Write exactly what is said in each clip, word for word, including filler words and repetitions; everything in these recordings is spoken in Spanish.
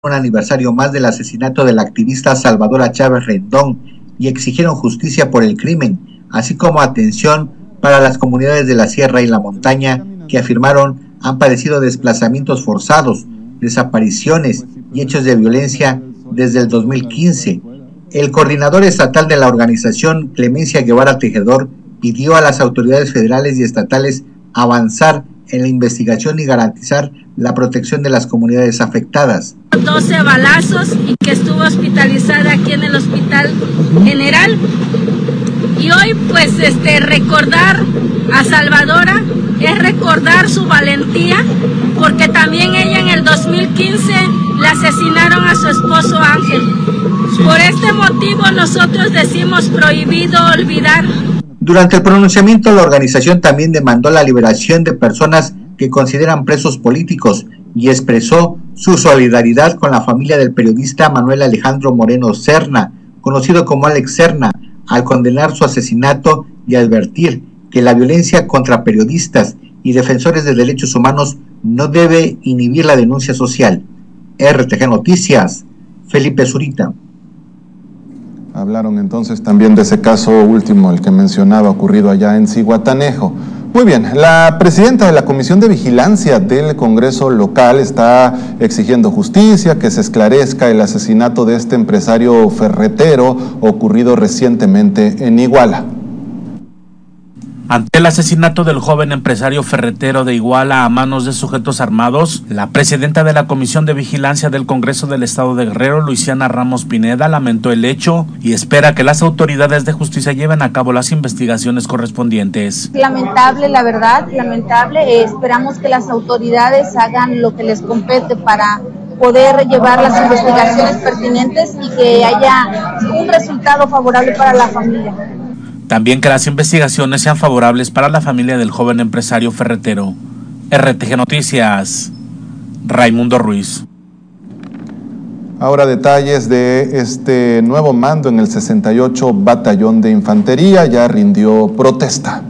un aniversario más del asesinato de la activista Salvadora Chávez Rendón y exigieron justicia por el crimen, así como atención para las comunidades de la sierra y la montaña que afirmaron han padecido desplazamientos forzados, desapariciones y hechos de violencia desde el dos mil quince. El coordinador estatal de la organización, Clemencia Guevara Tejedor, pidió a las autoridades federales y estatales avanzar en la investigación y garantizar la protección de las comunidades afectadas. doce balazos y que estuvo hospitalizada aquí en el Hospital General. Y hoy pues este recordar a Salvadora es recordar su valentía, porque también ella en el dos mil quince le asesinaron a su esposo Ángel. Por este motivo nosotros decimos prohibido olvidar. Durante el pronunciamiento, la organización también demandó la liberación de personas que consideran presos políticos y expresó su solidaridad con la familia del periodista Manuel Alejandro Moreno Serna, conocido como Alex Serna, al condenar su asesinato y advertir que la violencia contra periodistas y defensores de derechos humanos no debe inhibir la denuncia social. R T G Noticias, Felipe Zurita. Hablaron entonces también de ese caso último, el que mencionaba, ocurrido allá en Zihuatanejo. Muy bien, la presidenta de la Comisión de Vigilancia del Congreso local está exigiendo justicia, que se esclarezca el asesinato de este empresario ferretero ocurrido recientemente en Iguala. Ante el asesinato del joven empresario ferretero de Iguala a manos de sujetos armados, la presidenta de la Comisión de Vigilancia del Congreso del Estado de Guerrero, Luisiana Ramos Pineda, lamentó el hecho y espera que las autoridades de justicia lleven a cabo las investigaciones correspondientes. Lamentable, la verdad, lamentable. Eh, esperamos que las autoridades hagan lo que les compete para poder llevar las investigaciones pertinentes y que haya un resultado favorable para la familia. También que las investigaciones sean favorables para la familia del joven empresario ferretero. R T G Noticias, Raimundo Ruiz. Ahora detalles de este nuevo mando en el sesenta y ocho Batallón de Infantería, ya rindió protesta.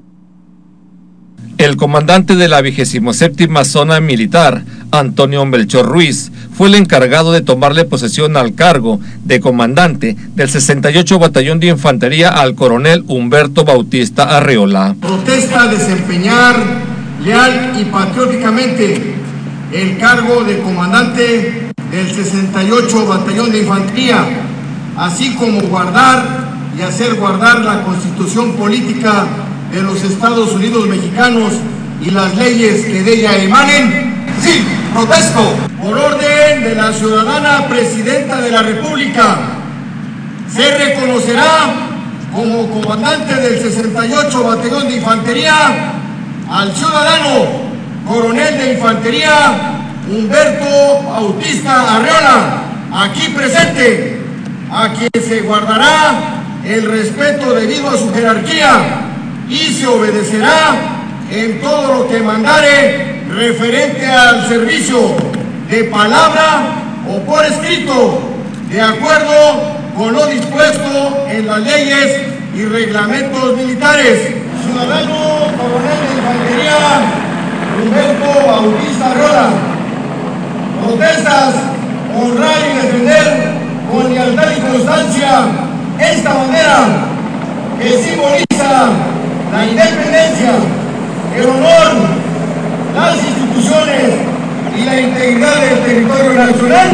El comandante de la vigésima séptima Zona Militar, Antonio Melchor Ruiz, fue el encargado de tomarle posesión al cargo de comandante del sesenta y ocho Batallón de Infantería al coronel Humberto Bautista Arreola. Protesta desempeñar leal y patrióticamente el cargo de comandante del sesenta y ocho Batallón de Infantería, así como guardar y hacer guardar la Constitución política de los Estados Unidos mexicanos y las leyes que de ella emanen. Sí, protesto. Por orden de la ciudadana presidenta de la República, se reconocerá como comandante del sesenta y ocho Batallón de Infantería al ciudadano coronel de Infantería Humberto Bautista Arreola, aquí presente, a quien se guardará el respeto debido a su jerarquía y se obedecerá en todo lo que mandare referente al servicio de palabra o por escrito, de acuerdo con lo dispuesto en las leyes y reglamentos militares. Ciudadano coronel de Infantería Humberto Bautista Arreola, protestas honrar y defender con lealtad y constancia esta bandera que simboliza la independencia, el honor, las instituciones y la integridad del territorio nacional.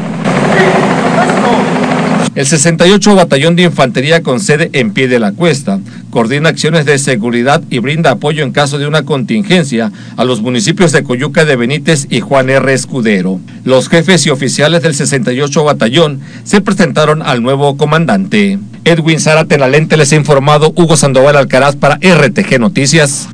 El sesenta y ocho Batallón de Infantería con sede en Pie de la Cuesta coordina acciones de seguridad y brinda apoyo en caso de una contingencia a los municipios de Coyuca de Benítez y Juan R. Escudero. Los jefes y oficiales del sesenta y ocho Batallón se presentaron al nuevo comandante. Edwin Zárate en la lente, les ha informado Hugo Sandoval Alcaraz para R T G Noticias.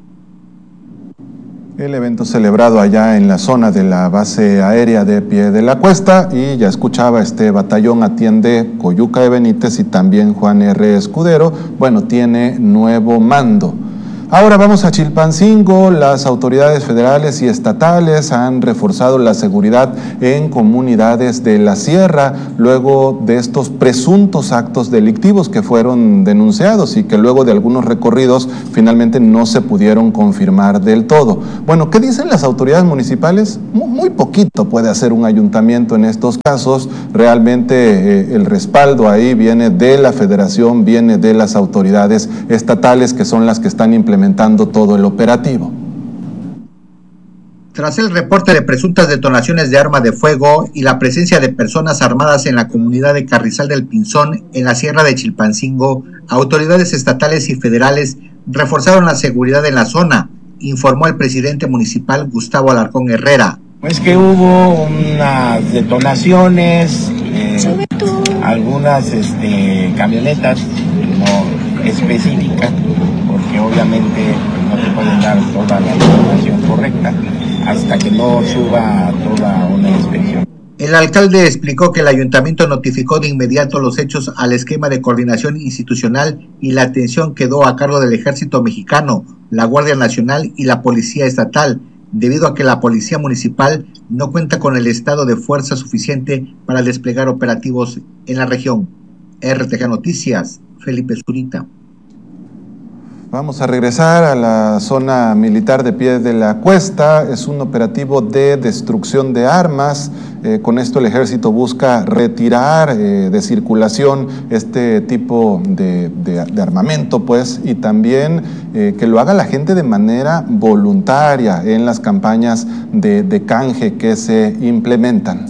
El evento celebrado allá en la zona de la base aérea de Pie de la Cuesta, y ya escuchaba, este batallón atiende Coyuca de Benítez y también Juan R. Escudero. Bueno, tiene nuevo mando. Ahora vamos a Chilpancingo. Las autoridades federales y estatales han reforzado la seguridad en comunidades de la sierra luego de estos presuntos actos delictivos que fueron denunciados y que luego de algunos recorridos finalmente no se pudieron confirmar del todo. Bueno, ¿qué dicen las autoridades municipales? Muy, muy poquito puede hacer un ayuntamiento en estos casos. Realmente eh, el respaldo ahí viene de la federación, viene de las autoridades estatales, que son las que están implementando todo el operativo. Tras el reporte de presuntas detonaciones de arma de fuego y la presencia de personas armadas en la comunidad de Carrizal del Pinzón, en la sierra de Chilpancingo, autoridades estatales y federales reforzaron la seguridad en la zona, informó el presidente municipal Gustavo Alarcón Herrera. Pues que hubo unas detonaciones, eh, algunas este, camionetas no específicas, porque obviamente no te pueden dar toda la información correcta hasta que no suba toda una inspección. El alcalde explicó que el ayuntamiento notificó de inmediato los hechos al esquema de coordinación institucional y la atención quedó a cargo del Ejército Mexicano, la Guardia Nacional y la Policía Estatal, debido a que la Policía Municipal no cuenta con el estado de fuerza suficiente para desplegar operativos en la región. R T G Noticias, Felipe Zurita. Vamos a regresar a la zona militar de Pie de la Cuesta. Es un operativo de destrucción de armas. Eh, con esto el ejército busca retirar eh, de circulación este tipo de, de, de armamento, pues, y también eh, que lo haga la gente de manera voluntaria en las campañas de, de canje que se implementan.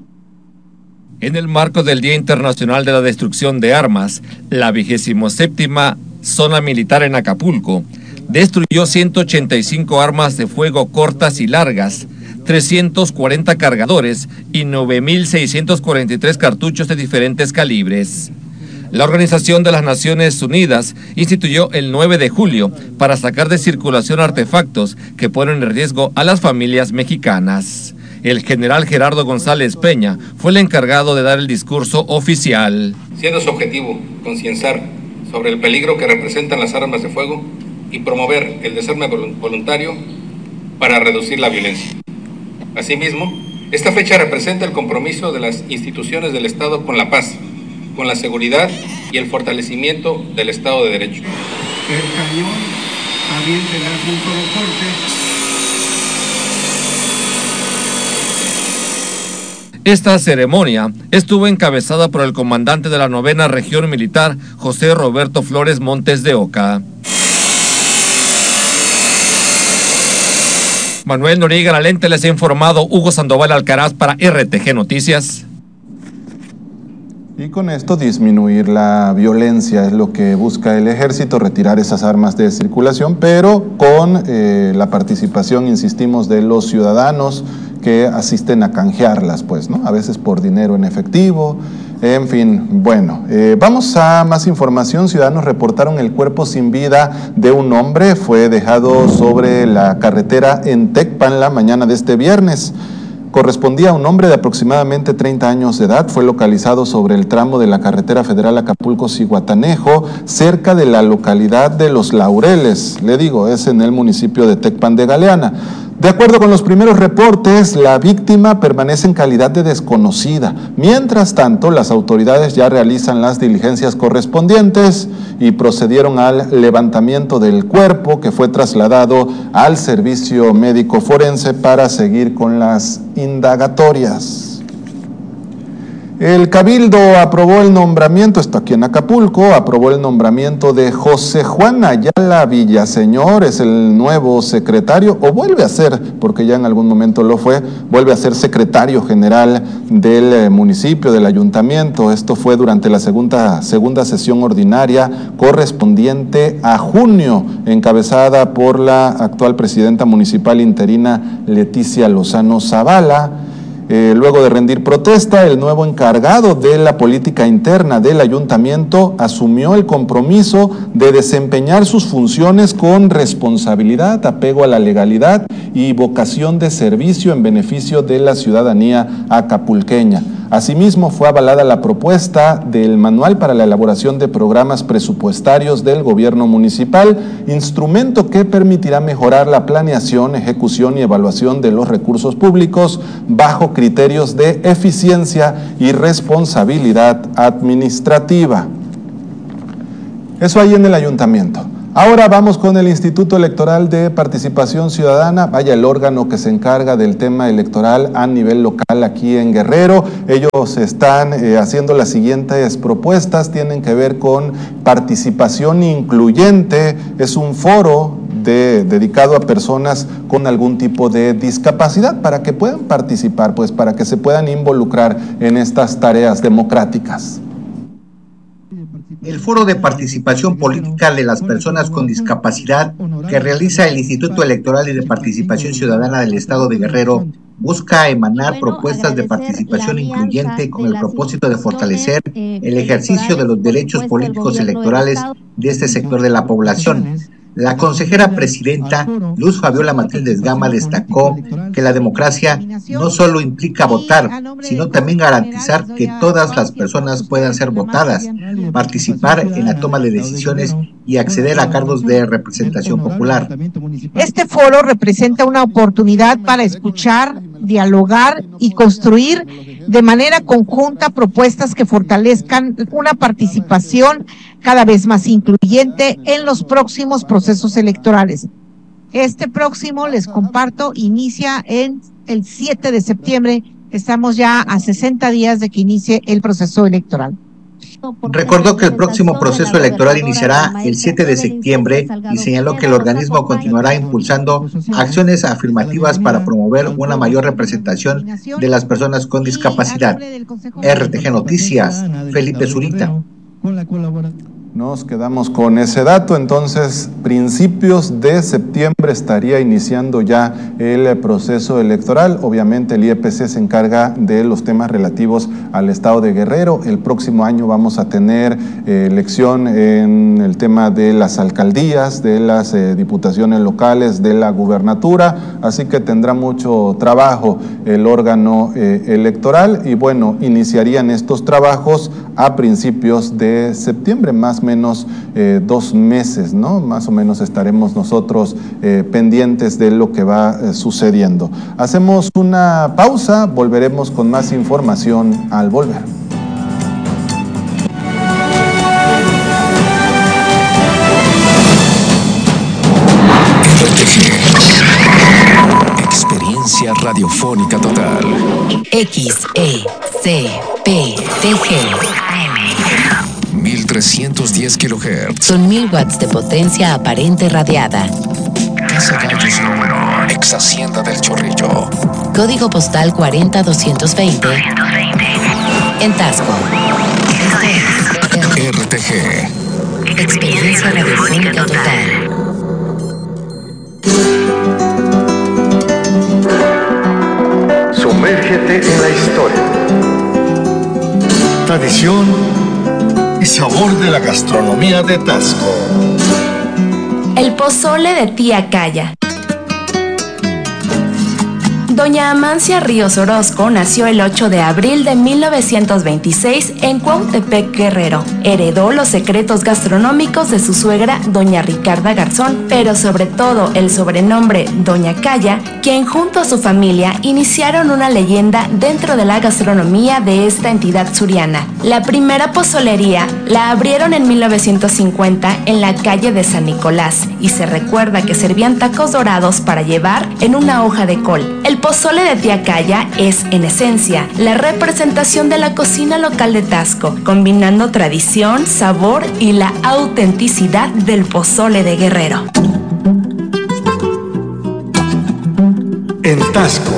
En el marco del Día Internacional de la Destrucción de Armas, la vigésimo séptima Zona Militar en Acapulco destruyó ciento ochenta y cinco armas de fuego cortas y largas, trescientos cuarenta cargadores y nueve mil seiscientos cuarenta y tres cartuchos de diferentes calibres. La Organización de las Naciones Unidas instituyó el nueve de julio para sacar de circulación artefactos que ponen en riesgo a las familias mexicanas. El general Gerardo González Peña fue el encargado de dar el discurso oficial. Siendo su objetivo concienciar sobre el peligro que representan las armas de fuego y promover el desarme voluntario para reducir la violencia. Asimismo, esta fecha representa el compromiso de las instituciones del Estado con la paz, con la seguridad y el fortalecimiento del Estado de Derecho. El cañón también tendrá un solo corte. Esta ceremonia estuvo encabezada por el comandante de la novena Región Militar, José Roberto Flores Montes de Oca. Manuel Noriega Lalente les ha informado, Hugo Sandoval Alcaraz para R T G Noticias. Y con esto disminuir la violencia es lo que busca el ejército, retirar esas armas de circulación, pero con eh, la participación, insistimos, de los ciudadanos que asisten a canjearlas, pues, ¿no? A veces por dinero en efectivo, en fin, bueno. Eh, vamos a más información. Ciudadanos reportaron el cuerpo sin vida de un hombre, fue dejado sobre la carretera en Tecpan la mañana de este viernes. Correspondía a un hombre de aproximadamente treinta años de edad, fue localizado sobre el tramo de la carretera federal Acapulco-Zihuatanejo, cerca de la localidad de Los Laureles, le digo, es en el municipio de Tecpan de Galeana. De acuerdo con los primeros reportes, la víctima permanece en calidad de desconocida. Mientras tanto, las autoridades ya realizan las diligencias correspondientes y procedieron al levantamiento del cuerpo, que fue trasladado al servicio médico forense para seguir con las indagatorias. El Cabildo aprobó el nombramiento, esto aquí en Acapulco, aprobó el nombramiento de José Juan Ayala Villaseñor, es el nuevo secretario, o vuelve a ser, porque ya en algún momento lo fue, vuelve a ser secretario general del municipio, del ayuntamiento. Esto fue durante la segunda, segunda sesión ordinaria correspondiente a junio, encabezada por la actual presidenta municipal interina Leticia Lozano Zavala. Eh, luego de rendir protesta, el nuevo encargado de la política interna del ayuntamiento asumió el compromiso de desempeñar sus funciones con responsabilidad, apego a la legalidad y vocación de servicio en beneficio de la ciudadanía acapulqueña. Asimismo, fue avalada la propuesta del Manual para la elaboración de programas presupuestarios del gobierno municipal, instrumento que permitirá mejorar la planeación, ejecución y evaluación de los recursos públicos bajo criterios de eficiencia y responsabilidad administrativa. Eso ahí en el ayuntamiento. Ahora vamos con el Instituto Electoral de Participación Ciudadana, vaya el órgano que se encarga del tema electoral a nivel local aquí en Guerrero. Ellos están eh, haciendo las siguientes propuestas, tienen que ver con participación incluyente, es un foro de, dedicado a personas con algún tipo de discapacidad para que puedan participar, pues para que se puedan involucrar en estas tareas democráticas. El Foro de Participación Política de las Personas con Discapacidad que realiza el Instituto Electoral y de Participación Ciudadana del Estado de Guerrero busca emanar bueno, propuestas de participación incluyente con el propósito de fortalecer eh, el ejercicio de los derechos políticos electorales de este sector de la población. La consejera presidenta Luz Fabiola Matildes Gama destacó que la democracia no solo implica votar, sino también garantizar que todas las personas puedan ser votadas, participar en la toma de decisiones y acceder a cargos de representación popular. Este foro representa una oportunidad para escuchar, dialogar y construir de manera conjunta propuestas que fortalezcan una participación cada vez más incluyente en los próximos procesos electorales. Este próximo, les comparto, inicia en el siete de septiembre. Estamos ya a sesenta días de que inicie el proceso electoral. Recordó que el próximo proceso electoral iniciará el siete de septiembre y señaló que el organismo continuará impulsando acciones afirmativas para promover una mayor representación de las personas con discapacidad. R T G Noticias, Felipe Zurita. Nos quedamos con ese dato, entonces principios de septiembre estaría iniciando ya el proceso electoral. Obviamente el I E P C se encarga de los temas relativos al estado de Guerrero. El próximo año vamos a tener eh, elección en el tema de las alcaldías, de las eh, diputaciones locales, de la gubernatura, así que tendrá mucho trabajo el órgano eh, electoral y bueno, iniciarían estos trabajos a principios de septiembre, más o menos eh, dos meses, ¿no? Más o menos estaremos nosotros eh, pendientes de lo que va eh, sucediendo. Hacemos una pausa, volveremos con más información al volver. Experiencia radiofónica total. X E C P T G. mil trescientos diez kilohertz. Son mil watts de potencia aparente radiada. Casa Gallos número. Ex Hacienda del Chorrillo. Código postal cuarenta doscientos veinte. En Tasco. R T G. Experiencia radiofónica total. Sumérgete en la historia. Tradición y sabor de la gastronomía de Tasco. El pozole de tía Calla. Doña Amancia Ríos Orozco nació el ocho de abril de mil novecientos veintiséis en Cuautepec, Guerrero. Heredó los secretos gastronómicos de su suegra, doña Ricarda Garzón, pero sobre todo el sobrenombre Doña Calla, quien junto a su familia iniciaron una leyenda dentro de la gastronomía de esta entidad suriana. La primera pozolería la abrieron en mil novecientos cincuenta en la calle de San Nicolás y se recuerda que servían tacos dorados para llevar en una hoja de col. El pozole de tía Calla es, en esencia, la representación de la cocina local de Tasco, combinando tradición, sabor y la autenticidad del pozole de Guerrero. En Tasco,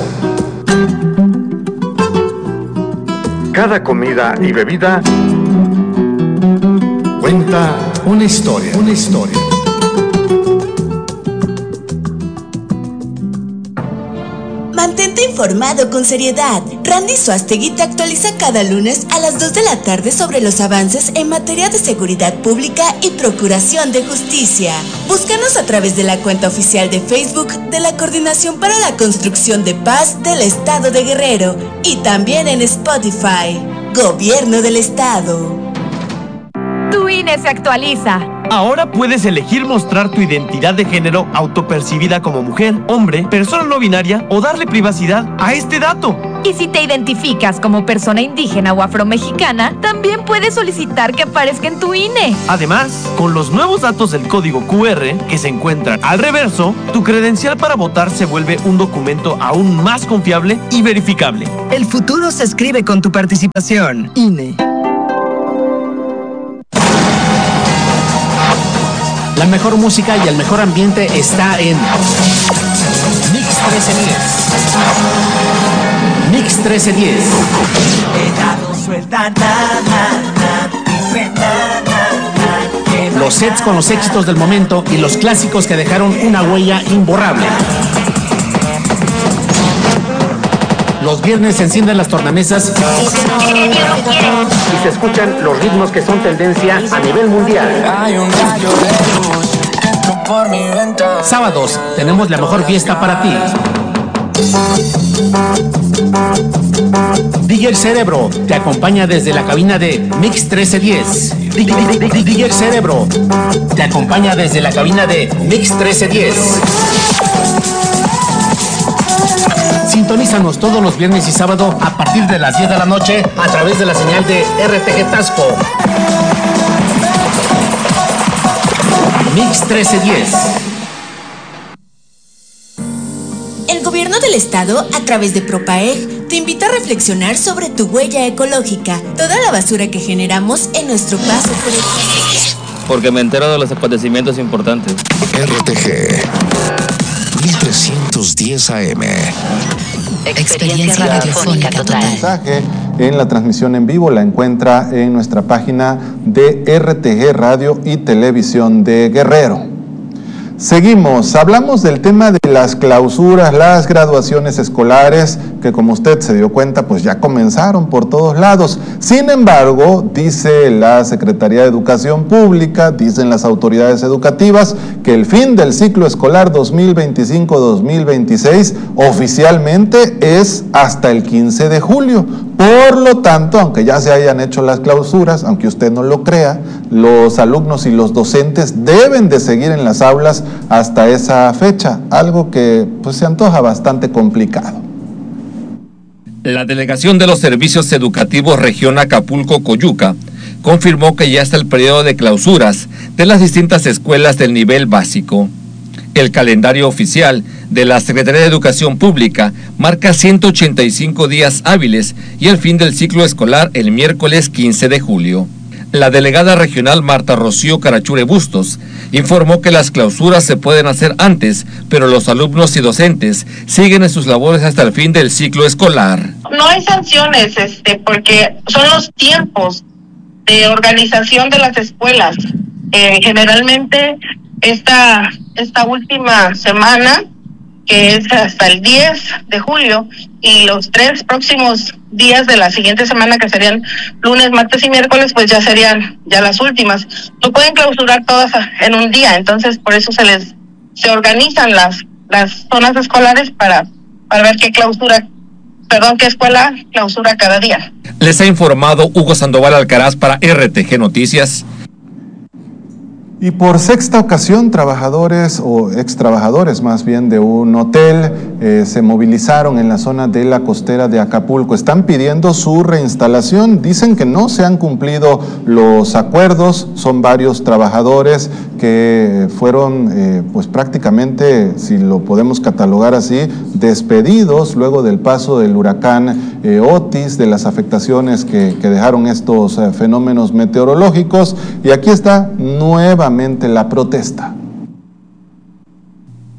cada comida y bebida cuenta una historia, una historia. Mantén Mantente informado con seriedad. Randy Suastegui te actualiza cada lunes a las dos de la tarde sobre los avances en materia de seguridad pública y procuración de justicia. Búscanos a través de la cuenta oficial de Facebook de la Coordinación para la Construcción de Paz del Estado de Guerrero y también en Spotify. Gobierno del Estado. Tu I N E se actualiza. Ahora puedes elegir mostrar tu identidad de género autopercibida como mujer, hombre, persona no binaria o darle privacidad a este dato. Y si te identificas como persona indígena o afromexicana, también puedes solicitar que aparezca en tu I N E. Además, con los nuevos datos del código Q R que se encuentran al reverso, tu credencial para votar se vuelve un documento aún más confiable y verificable. El futuro se escribe con tu participación. I N E. La mejor música y el mejor ambiente está en Mix trece diez. Mix trece diez. Los sets con los éxitos del momento y los clásicos que dejaron una huella imborrable. Los viernes se encienden las tornamesas y se escuchan los ritmos que son tendencia a nivel mundial. Sábados, tenemos la mejor fiesta para ti. D J Cerebro te acompaña desde la cabina de Mix trece diez. D J Cerebro te acompaña desde la cabina de Mix trece diez. Sintonízanos todos los viernes y sábado a partir de las diez de la noche a través de la señal de R T G Tasco. Mix trece diez. El Gobierno del Estado, a través de Propaeg, te invita a reflexionar sobre tu huella ecológica, toda la basura que generamos en nuestro paso por el... Porque me entero de los acontecimientos importantes. R T G mil trescientos diez A M. Experiencia radiofónica total. Mensaje en la transmisión en vivo la encuentra en nuestra página de R T G Radio y Televisión de Guerrero. Seguimos, hablamos del tema de las clausuras, las graduaciones escolares, que como usted se dio cuenta, pues ya comenzaron por todos lados. Sin embargo, dice la Secretaría de Educación Pública, dicen las autoridades educativas, que el fin del ciclo escolar dos mil veinticinco dos mil veintiséis oficialmente es hasta el quince de julio. Por lo tanto, aunque ya se hayan hecho las clausuras, aunque usted no lo crea, los alumnos y los docentes deben de seguir en las aulas hasta esa fecha, algo que pues se antoja bastante complicado. La Delegación de los Servicios Educativos Región Acapulco-Coyuca confirmó que ya está el periodo de clausuras de las distintas escuelas del nivel básico. El calendario oficial de la Secretaría de Educación Pública marca ciento ochenta y cinco días hábiles y el fin del ciclo escolar el miércoles quince de julio. La delegada regional Marta Rocío Carachure Bustos informó que las clausuras se pueden hacer antes, pero los alumnos y docentes siguen en sus labores hasta el fin del ciclo escolar. No hay sanciones, este, porque son los tiempos de organización de las escuelas. Eh, generalmente esta, esta última semana, que es hasta el diez de julio, y los tres próximos días de la siguiente semana, que serían lunes, martes y miércoles, pues ya serían ya las últimas. No pueden clausurar todas en un día, entonces por eso se les se organizan las las zonas escolares para para ver qué clausura, perdón, qué escuela clausura cada día. Les ha informado Hugo Sandoval Alcaraz para R T G Noticias. Y por sexta ocasión, trabajadores o ex trabajadores más bien de un hotel eh, se movilizaron en la zona de la costera de Acapulco. Están pidiendo su reinstalación. Dicen que no se han cumplido los acuerdos. Son varios trabajadores que fueron eh, pues prácticamente, si lo podemos catalogar así, despedidos luego del paso del huracán eh, Otis, de las afectaciones que, que dejaron estos eh, fenómenos meteorológicos. Y aquí está nuevamente la protesta.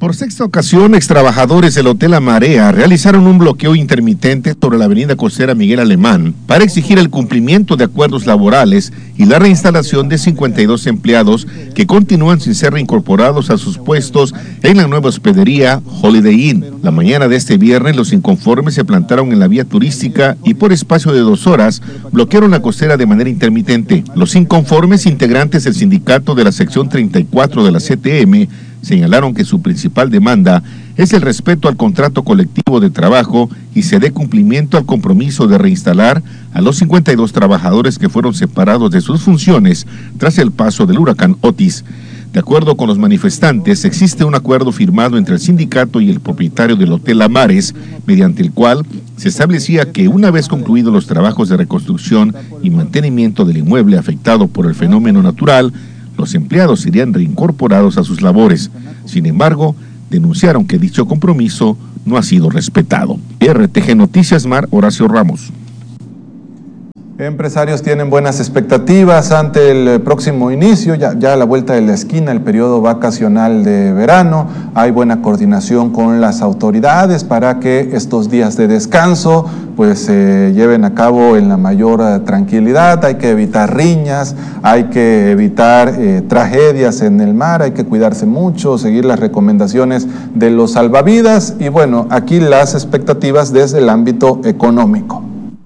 Por sexta ocasión, extrabajadores del Hotel La Marea realizaron un bloqueo intermitente sobre la avenida costera Miguel Alemán para exigir el cumplimiento de acuerdos laborales y la reinstalación de cincuenta y dos empleados que continúan sin ser reincorporados a sus puestos en la nueva hospedería Holiday Inn. La mañana de este viernes, los inconformes se plantaron en la vía turística y por espacio de dos horas bloquearon la costera de manera intermitente. Los inconformes, integrantes del sindicato de la sección treinta y cuatro de la C T M, señalaron que su principal demanda es el respeto al contrato colectivo de trabajo y se dé cumplimiento al compromiso de reinstalar a los cincuenta y dos trabajadores que fueron separados de sus funciones tras el paso del huracán Otis. De acuerdo con los manifestantes, existe un acuerdo firmado entre el sindicato y el propietario del Hotel Amares, mediante el cual se establecía que una vez concluidos los trabajos de reconstrucción y mantenimiento del inmueble afectado por el fenómeno natural, los empleados serían reincorporados a sus labores. Sin embargo, denunciaron que dicho compromiso no ha sido respetado. R T G Noticias, Mar Horacio Ramos. Empresarios tienen buenas expectativas ante el próximo inicio, ya, ya a la vuelta de la esquina, el periodo vacacional de verano. Hay buena coordinación con las autoridades para que estos días de descanso pues se eh, lleven a cabo en la mayor eh, tranquilidad. Hay que evitar riñas, hay que evitar eh, tragedias en el mar, hay que cuidarse mucho, seguir las recomendaciones de los salvavidas y bueno, aquí las expectativas desde el ámbito económico.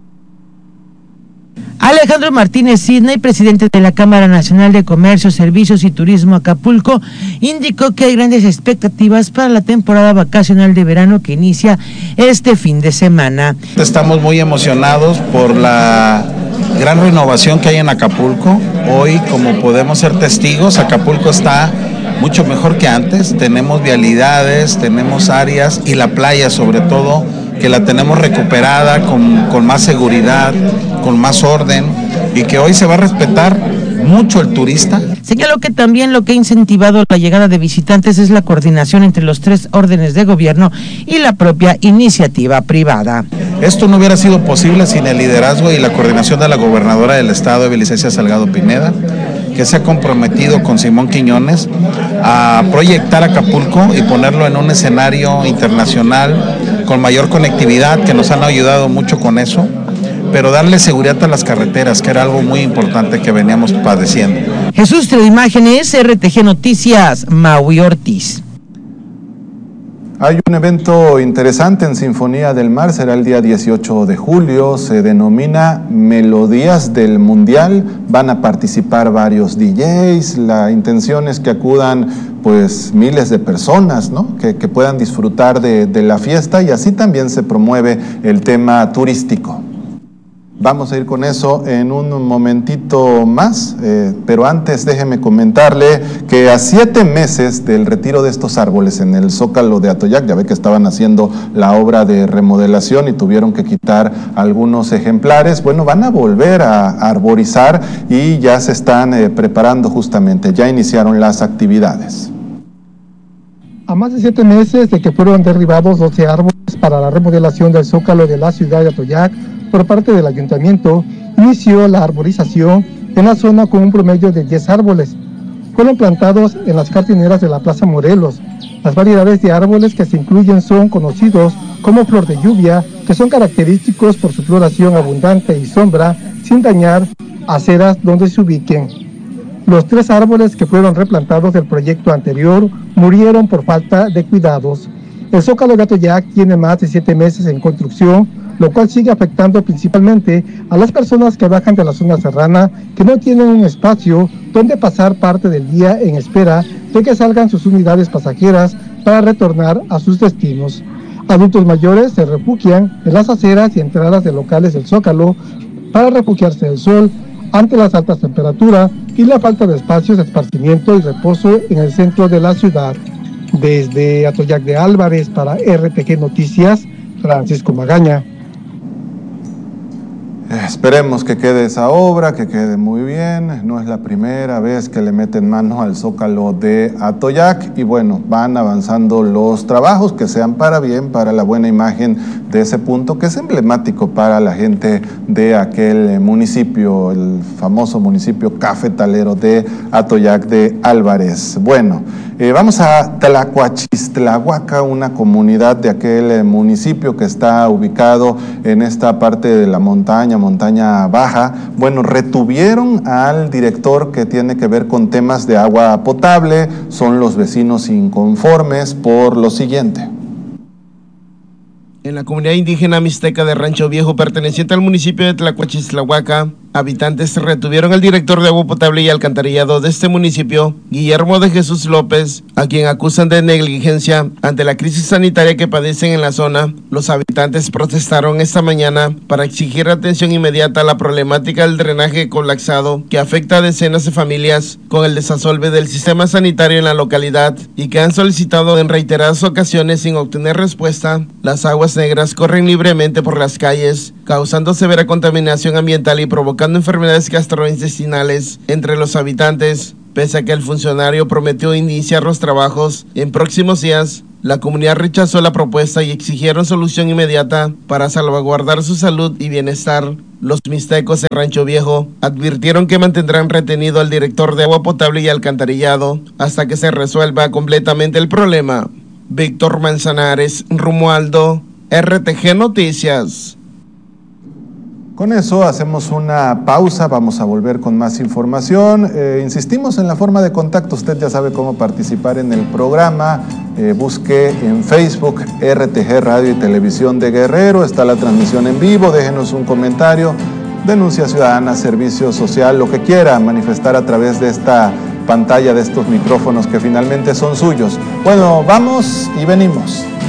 Alejandro Martínez Sidney, presidente de la Cámara Nacional de Comercio, Servicios y Turismo Acapulco, indicó que hay grandes expectativas para la temporada vacacional de verano que inicia este fin de semana. Estamos muy emocionados por la gran renovación que hay en Acapulco. Hoy, como podemos ser testigos, Acapulco está mucho mejor que antes. Tenemos vialidades, tenemos áreas y la playa sobre todo, que la tenemos recuperada con, con más seguridad, con más orden y que hoy se va a respetar mucho el turista. Señaló que también lo que ha incentivado la llegada de visitantes es la coordinación entre los tres órdenes de gobierno y la propia iniciativa privada. Esto no hubiera sido posible sin el liderazgo y la coordinación de la gobernadora del estado, Eviliscecia Salgado Pineda, que se ha comprometido con Simón Quiñones a proyectar Acapulco y ponerlo en un escenario internacional con mayor conectividad, que nos han ayudado mucho con eso, pero darle seguridad a las carreteras, que era algo muy importante que veníamos padeciendo. Jesús Imágenes, R T G Noticias, Maui Ortiz. Hay un evento interesante en Sinfonía del Mar, será el día dieciocho de julio, se denomina Melodías del Mundial, van a participar varios D Js, la intención es que acudan pues miles de personas, ¿no? que, que puedan disfrutar de, de la fiesta y así también se promueve el tema turístico. Vamos a ir con eso en un momentito más, eh, pero antes déjeme comentarle que a siete meses del retiro de estos árboles en el Zócalo de Atoyac, ya ve que estaban haciendo la obra de remodelación y tuvieron que quitar algunos ejemplares, bueno, van a volver a arborizar y ya se están eh, preparando justamente, ya iniciaron las actividades. A más de siete meses de que fueron derribados doce árboles para la remodelación del Zócalo de la ciudad de Atoyac, por parte del ayuntamiento, inició la arborización en la zona con un promedio de diez árboles. Fueron plantados en las jardineras de la Plaza Morelos. Las variedades de árboles que se incluyen son conocidos como flor de lluvia, que son característicos por su floración abundante y sombra, sin dañar aceras donde se ubiquen. Los tres árboles que fueron replantados del proyecto anterior murieron por falta de cuidados. El Zócalo de Atoyac tiene más de siete meses en construcción, lo cual sigue afectando principalmente a las personas que bajan de la zona serrana, que no tienen un espacio donde pasar parte del día en espera de que salgan sus unidades pasajeras para retornar a sus destinos. Adultos mayores se refugian en las aceras y entradas de locales del Zócalo para refugiarse del sol ante las altas temperaturas y la falta de espacios de esparcimiento y reposo en el centro de la ciudad. Desde Atoyac de Álvarez para R T G Noticias, Francisco Magaña. Esperemos que quede esa obra, que quede muy bien. No es la primera vez que le meten mano al Zócalo de Atoyac y bueno, van avanzando los trabajos que sean para bien, para la buena imagen de ese punto que es emblemático para la gente de aquel municipio, el famoso municipio cafetalero de Atoyac de Álvarez. Bueno, eh, vamos a Tlacuachistlahuaca, una comunidad de aquel municipio que está ubicado en esta parte de la montaña, montaña baja. Bueno, retuvieron al director que tiene que ver con temas de agua potable. Son los vecinos inconformes por lo siguiente. En la comunidad indígena mixteca de Rancho Viejo, perteneciente al municipio de Tlacuachistlahuaca, habitantes retuvieron al director de agua potable y alcantarillado de este municipio, Guillermo de Jesús López, a quien acusan de negligencia ante la crisis sanitaria que padecen en la zona. Los habitantes protestaron esta mañana para exigir atención inmediata a la problemática del drenaje colapsado que afecta a decenas de familias con el desasolve del sistema sanitario en la localidad y que han solicitado en reiteradas ocasiones sin obtener respuesta. Las aguas negras corren libremente por las calles, causando severa contaminación ambiental y provocando enfermedades gastrointestinales entre los habitantes. Pese a que el funcionario prometió iniciar los trabajos en próximos días, la comunidad rechazó la propuesta y exigieron solución inmediata para salvaguardar su salud y bienestar. Los mixtecos de Rancho Viejo advirtieron que mantendrán retenido al director de agua potable y alcantarillado hasta que se resuelva completamente el problema. Víctor Manzanares, Romualdo, R T G Noticias. Con eso hacemos una pausa, vamos a volver con más información. Eh, insistimos en la forma de contacto, usted ya sabe cómo participar en el programa. Eh, busque en Facebook R T G Radio y Televisión de Guerrero, está la transmisión en vivo, déjenos un comentario, denuncia ciudadana, servicio social, lo que quiera manifestar a través de esta pantalla, de estos micrófonos que finalmente son suyos. Bueno, vamos y venimos.